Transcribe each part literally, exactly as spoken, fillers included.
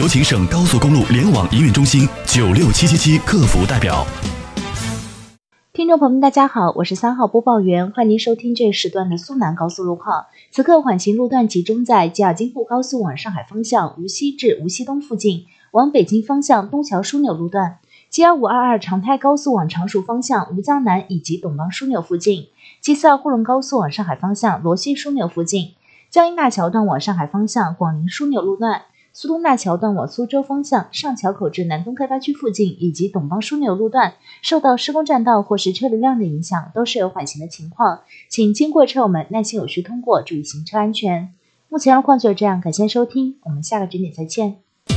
有请省高速公路联网营运中心九六七七七客服代表。 听众朋友们，大家好，我是三号播报员，欢迎您收听这时段的苏南高速路况。此刻缓行路段集中在吉尔京沪高速往上海方向无锡至无锡东附近，往北京方向东桥枢纽路段。G 二五二二长泰高速往常熟方向吴江南以及董邦枢纽附近， G 四二沪蓉高速往上海方向罗溪枢纽附近，江阴大桥段往上海方向广宁枢纽路段，苏东大桥段往苏州方向上桥口至南东开发区附近以及董邦枢纽路段，受到施工占道或是车流量的影响，都是有缓行的情况，请经过车友们耐心有序通过，注意行车安全。目前路况就是这样，感谢收听，我们下个整点再见。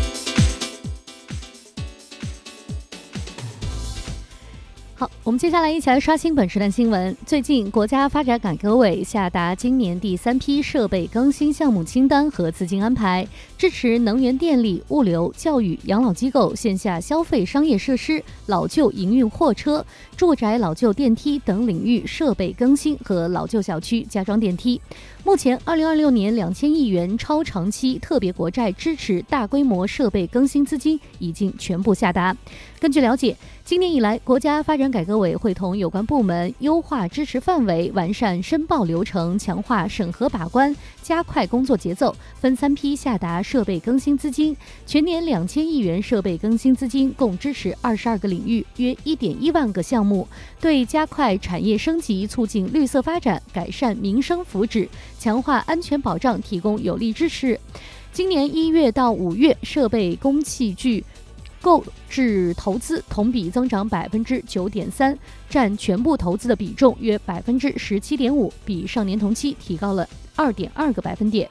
好，我们接下来一起来刷新本时段新闻。最近，国家发展改革委下达今年第三批设备更新项目清单和资金安排，支持能源电力、物流、教育、养老机构、线下消费商业设施、老旧营运货车、住宅老旧电梯等领域设备更新和老旧小区加装电梯。目前，二零二六年两千亿元超长期特别国债支持大规模设备更新资金已经全部下达。根据了解，今年以来，国家发展改革委会同有关部门优化支持范围，完善申报流程，强化审核把关，加快工作节奏，分三批下达设备更新资金，全年两千亿元设备更新资金共支持二十二个领域，约一点一万个项目，对加快产业升级、促进绿色发展、改善民生福祉、强化安全保障提供有力支持。今年一月到五月，设备工器具购置投资同比增长百分之九点三，占全部投资的比重约百分之十七点五，比上年同期提高了二点二个百分点。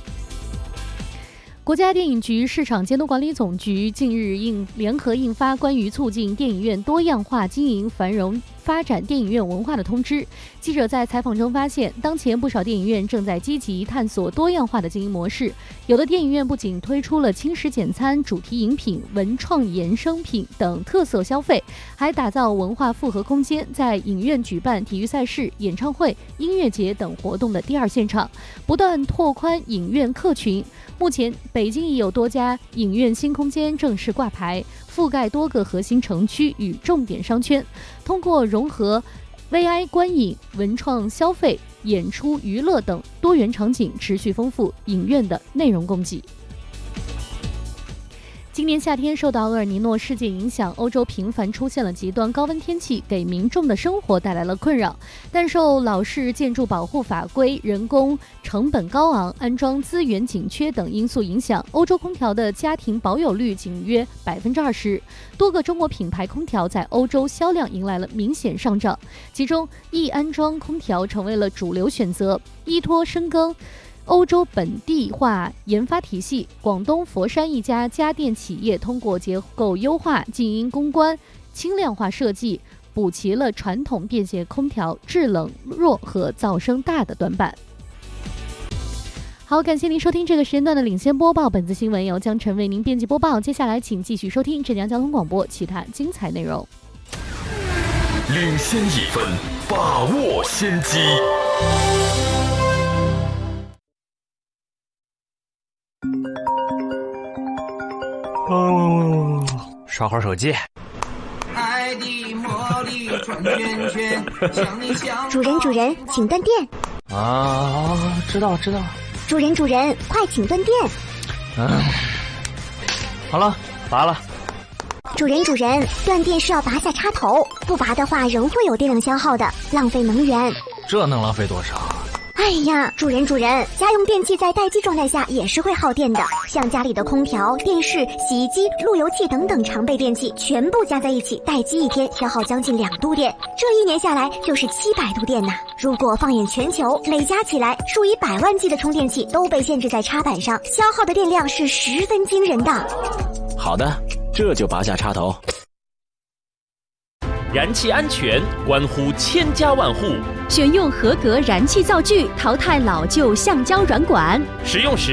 国家电影局市场监督管理总局近日印联合印发关于促进电影院多样化经营繁荣发展电影院文化的通知。记者在采访中发现，当前不少电影院正在积极探索多样化的经营模式，有的电影院不仅推出了轻食简餐、主题饮品、文创衍生品等特色消费，还打造文化复合空间，在影院举办体育赛事、演唱会、音乐节等活动的第二现场，不断拓宽影院客群。目前，北京已有多家影院新空间正式挂牌，覆盖多个核心城区与重点商圈，通过融合 V I 观影、文创消费、演出娱乐等多元场景，持续丰富影院的内容供给。今年夏天受到厄尔尼诺事件影响，欧洲频繁出现了极端高温天气，给民众的生活带来了困扰。但受老式建筑保护法规、人工成本高昂、安装资源紧缺等因素影响，欧洲空调的家庭保有率仅约百分之二十。多个中国品牌空调在欧洲销量迎来了明显上涨，其中易安装空调成为了主流选择。依托深耕欧洲本地化研发体系，广东佛山一家家电企业通过结构优化、静音公关、轻量化设计，补齐了传统便携空调制冷弱和噪声大的短板。好，感谢您收听这个时间段的领先播报，本次新闻由江晨为您编辑播报。接下来请继续收听浙江交通广播其他精彩内容。 领先一分，把握先机。 哦，刷会儿手机。 主人主人，请断电。 啊，知道知道。 主人主人，快请断电。 嗯，好了，拔了。 主人主人，断电是要拔下插头，不拔的话仍会有电量消耗的，浪费能源。 这能浪费多少？ 哎呀，主人主人，家用电器在待机状态下也是会耗电的，像家里的空调、电视、洗衣机、路由器等等常备电器，全部加在一起，待机一天消耗将近两度电，这一年下来就是七百度电呐。如果放眼全球，累加起来，数以百万计的充电器都被限制在插板上，消耗的电量是十分惊人的。 好的，这就拔下插头。 燃气安全关乎千家万户， 选用合格燃气灶具，淘汰老旧橡胶软管。 使用时